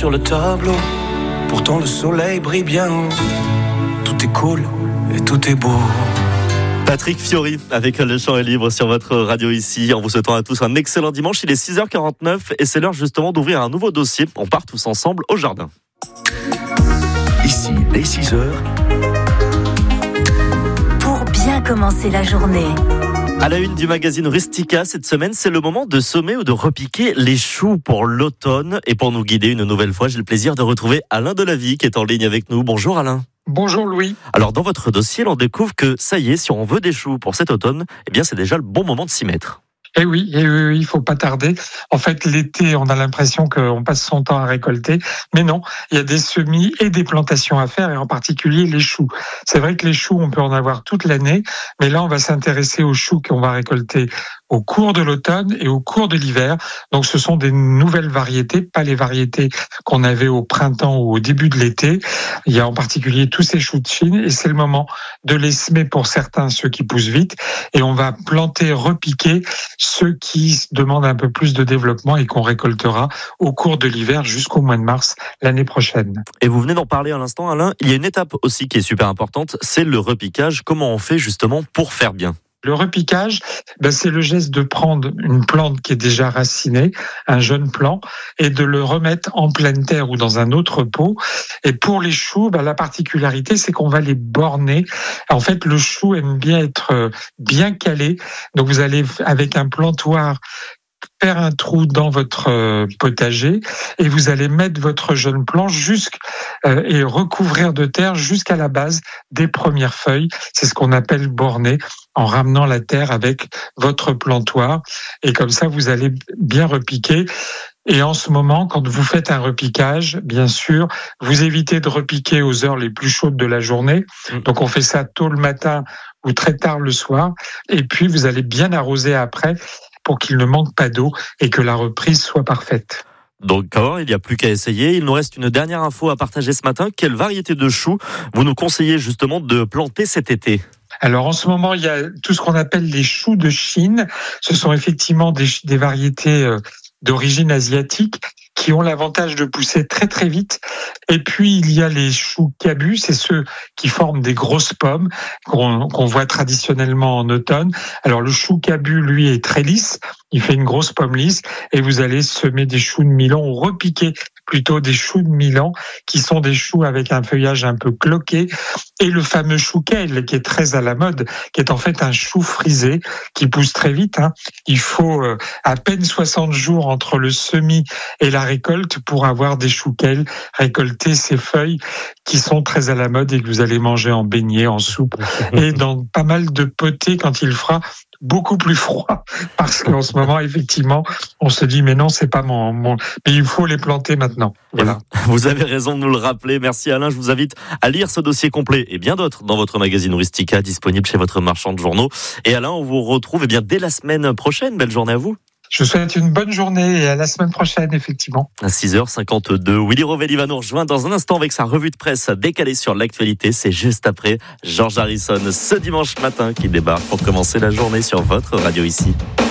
sur le tableau. Pourtant le soleil brille bien haut. Tout est cool et tout est beau. Patrick Fiori avec Le Chant est libre sur votre radio ici, en vous souhaitant à tous un excellent dimanche. Il est 6h49 et c'est l'heure justement d'ouvrir un nouveau dossier. On part tous ensemble au jardin. Ici, les 6h. Pour bien commencer la journée. À la une du magazine Rustica, cette semaine, c'est le moment de semer ou de repiquer les choux pour l'automne. Et pour nous guider une nouvelle fois, j'ai le plaisir de retrouver Alain Delavie qui est en ligne avec nous. Bonjour Alain. Bonjour Louis. Alors dans votre dossier, l'on découvre que ça y est, si on veut des choux pour cet automne, eh bien c'est déjà le bon moment de s'y mettre. Eh oui, il faut pas tarder. En fait, l'été, on a l'impression qu'on passe son temps à récolter, mais non, il y a des semis et des plantations à faire, et en particulier les choux. C'est vrai que les choux, on peut en avoir toute l'année, mais là, on va s'intéresser aux choux qu'on va récolter au cours de l'automne et au cours de l'hiver. Donc, ce sont des nouvelles variétés, pas les variétés qu'on avait au printemps ou au début de l'été. Il y a en particulier tous ces choux de Chine, et c'est le moment de les semer pour certains, ceux qui poussent vite, et on va planter, repiquer ceux qui demandent un peu plus de développement et qu'on récoltera au cours de l'hiver jusqu'au mois de mars l'année prochaine. Et vous venez d'en parler à l'instant, Alain. Il y a une étape aussi qui est super importante, c'est le repiquage. Comment on fait justement pour faire bien ? Le repiquage, c'est le geste de prendre une plante qui est déjà racinée, un jeune plant, et de le remettre en pleine terre ou dans un autre pot. Et pour les choux, la particularité, c'est qu'on va les borner. En fait, le chou aime bien être bien calé. Donc, vous allez, avec un plantoir, faire un trou dans votre potager et vous allez mettre votre jeune plant et recouvrir de terre jusqu'à la base des premières feuilles. C'est ce qu'on appelle borner, en ramenant la terre avec votre plantoir. Et comme ça, vous allez bien repiquer. Et en ce moment, quand vous faites un repiquage, bien sûr, vous évitez de repiquer aux heures les plus chaudes de la journée. Donc, on fait ça tôt le matin ou très tard le soir. Et puis, vous allez bien arroser après pour qu'il ne manque pas d'eau et que la reprise soit parfaite. Donc, il n'y a plus qu'à essayer. Il nous reste une dernière info à partager ce matin. Quelle variété de choux vous nous conseillez justement de planter cet été ? Alors en ce moment, il y a tout ce qu'on appelle les choux de Chine. Ce sont effectivement des variétés d'origine asiatique qui ont l'avantage de pousser très très vite. Et puis il y a les choux cabus, c'est ceux qui forment des grosses pommes qu'on voit traditionnellement en automne. Alors le chou cabu, lui, est très lisse, il fait une grosse pomme lisse, et vous allez semer des choux de Milan ou repiquer plutôt des choux de Milan, qui sont des choux avec un feuillage un peu cloqué, et le fameux chou kale, qui est très à la mode, qui est en fait un chou frisé, qui pousse très vite. Il faut à peine 60 jours entre le semis et la récolte pour avoir des choux kale, récolter ces feuilles qui sont très à la mode et que vous allez manger en beignet, en soupe, et dans pas mal de potées quand il fera beaucoup plus froid, parce qu'en ce moment, effectivement, on se dit, mais non, c'est pas mon... Mais il faut les planter maintenant. Voilà. Vous avez raison de nous le rappeler. Merci Alain. Je vous invite à lire ce dossier complet et bien d'autres dans votre magazine Rustica, disponible chez votre marchand de journaux. Et Alain, on vous retrouve dès la semaine prochaine. Belle journée à vous. Je vous souhaite une bonne journée et à la semaine prochaine, effectivement. À 6h52, Willy Rovelli va nous rejoindre dans un instant avec sa revue de presse décalée sur l'actualité. C'est juste après George Harrison, ce dimanche matin, qui débarque pour commencer la journée sur votre radio ici.